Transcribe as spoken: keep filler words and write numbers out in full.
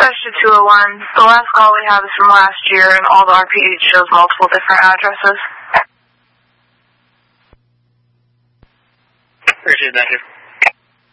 dispatch to two oh one. The last call we have is from last year, and all the R P H shows multiple different addresses. Appreciate that, dude.